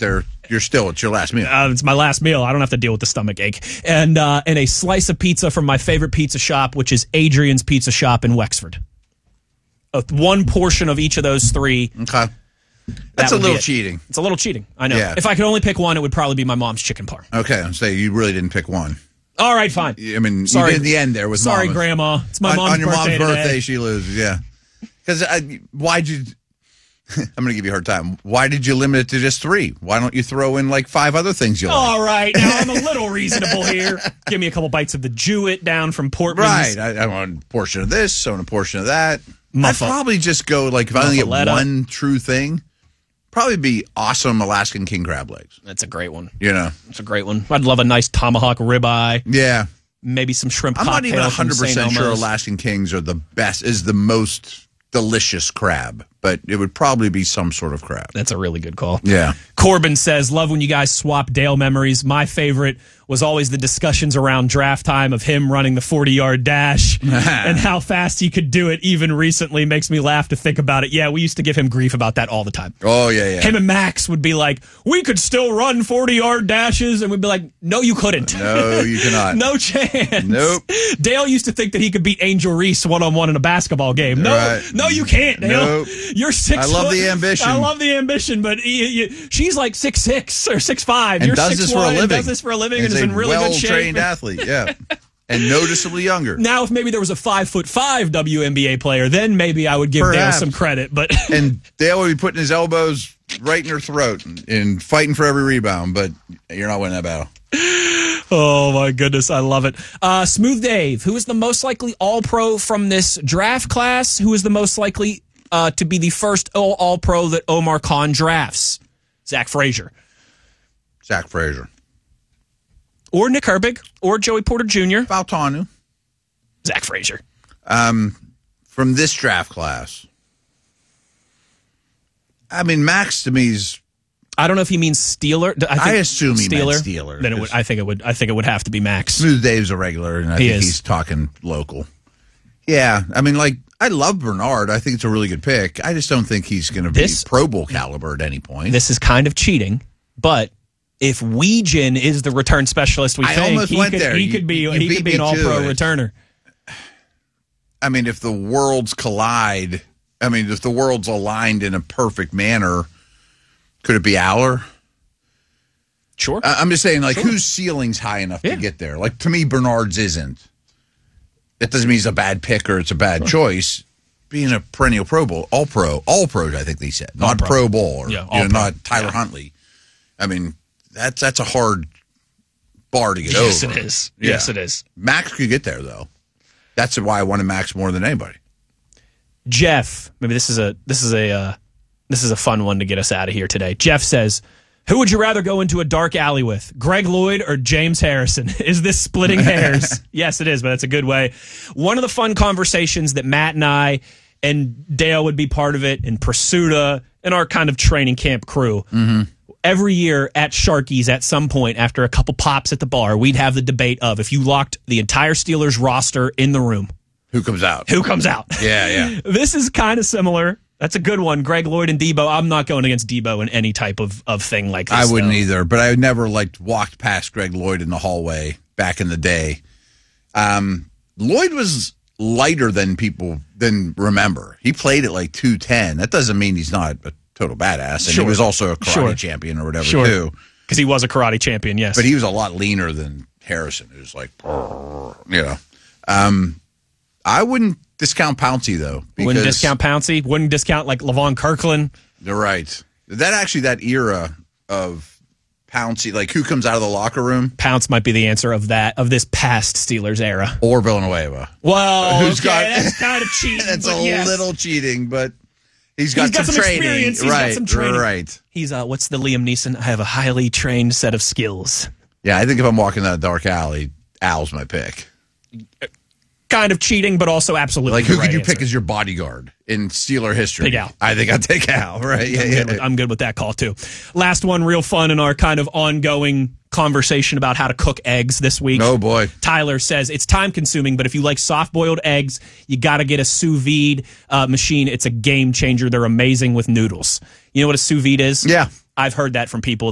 it's your last meal. It's my last meal. I don't have to deal with the stomach ache. And a slice of pizza from my favorite pizza shop, which is Adrian's Pizza Shop in Wexford. One portion of each of those three. Okay. That's a little cheating. It's a little cheating. I know. Yeah. If I could only pick one, it would probably be my mom's chicken parm. Okay, I'm saying you really didn't pick one. All right, fine. I mean, sorry. you did the end there with Sorry, Mama. Grandma. It's my mom's birthday. On your mom's birthday, today. she loses, yeah. Because why'd you... I'm going to give you a hard time. Why did you limit it to just 3? Why don't you throw in like 5 other things you like? All right, now I'm a little reasonable here. Give me a couple bites of the Jewett down from Portman's. Right. I want a portion of this, I want a portion of that. I'd probably just go, like, if I only get one true thing, probably be awesome Alaskan king crab legs. That's a great one. You know? It's a great one. I'd love a nice tomahawk ribeye. Yeah. Maybe some shrimp cocktail. I'm not even 100% sure Alaskan kings are the most delicious crab, but it would probably be some sort of crab. That's a really good call. Yeah. Corbin says, love when you guys swap Dale memories. My favorite was always the discussions around draft time of him running the 40-yard dash and how fast he could do it. Even recently makes me laugh to think about it. Yeah, we used to give him grief about that all the time. Oh, yeah. Him and Max would be like, we could still run 40-yard dashes. And we'd be like, no, you couldn't. No, you cannot. No chance. Nope. Dale used to think that he could beat Angel Reese one-on-one in a basketball game. No, no, you can't, Dale. Nope. You're 6 I love the ambition. I love the ambition, but she's like 6'6" or 6'5". And You're does 6'1", this for a living. does this for a living and is in really good shape. Well-trained athlete, yeah. And noticeably younger. Now, if maybe there was a 5'5" WNBA player, then maybe I would give Dale some credit. But and Dale would be putting his elbows right in her throat and fighting for every rebound, but you're not winning that battle. Oh, my goodness. I love it. Smooth Dave, who is the most likely All-Pro from this draft class? Who is the most likely to be the first All-Pro that Omar Khan drafts? Zach Frazier. Zach Frazier. Or Nick Herbig. Or Joey Porter Jr. Fautanu. Zach Frazier. From this draft class. I mean, Max to me is... I don't know if he means Steeler. I assume he meant Steeler. Then I think it would have to be Max. Smooth Dave's a regular, and I think he's talking local. Yeah, I mean, like, I love Bernard. I think it's a really good pick. I just don't think he's going to be Pro Bowl caliber at any point. This is kind of cheating, but if Weegan is the return specialist he could be an All-Pro returner. I mean, if the worlds collide, if the worlds aligned in a perfect manner, could it be Aller? Sure. I'm just saying, like, whose ceiling's high enough to get there? Like, to me, Bernard's isn't. That doesn't mean he's a bad pick or it's a bad choice. Being a perennial Pro Bowl, All-Pro, I think they said. Not Pro Bowl or not Tyler Huntley. I mean, that's a hard bar to get over. Yes, it is. Yeah. Yes, it is. Max could get there, though. That's why I wanted Max more than anybody. Jeff, maybe this is a fun one to get us out of here today. Jeff says, who would you rather go into a dark alley with, Greg Lloyd or James Harrison? Is this splitting hairs? Yes, it is, but that's a good way. One of the fun conversations that Matt and I and Dale would be part of it, and Pursuta, and our kind of training camp crew. Mm-hmm. Every year at Sharky's, at some point after a couple pops at the bar, we'd have the debate of if you locked the entire Steelers roster in the room. Who comes out? Who comes out? Yeah. This is kind of similar. That's a good one. Greg Lloyd and Debo. I'm not going against Debo in any type of thing like this. I wouldn't either, but I never walked past Greg Lloyd in the hallway back in the day. Lloyd was lighter than people remember. He played at like 210. That doesn't mean he's not a total badass. And he was also a karate champion or whatever, too. Because he was a karate champion, yes. But he was a lot leaner than Harrison, who's like, I wouldn't discount Pouncey, though. Wouldn't discount Pouncey? Wouldn't discount, like, Levon Kirkland? You're right. That era of Pouncey, like, who comes out of the locker room? Pounce might be the answer of this past Steelers era. Or Villanueva. Well, that's kind of cheating. That's little cheating, but he's got some training. Experience. He's got some training. Right. He's, what's the Liam Neeson? I have a highly trained set of skills. Yeah, I think if I'm walking that dark alley, Al's my pick. Kind of cheating, but also absolutely like who right could you answer. pick as your bodyguard in Steeler history? Big Al. I think I'd take Al. Right? I'm good with that call too. Last one, real fun in our kind of ongoing conversation about how to cook eggs this week. Oh boy! Tyler says it's time consuming, but if you like soft boiled eggs, you got to get a sous vide machine. It's a game changer. They're amazing with noodles. You know what a sous vide is? Yeah, I've heard that from people.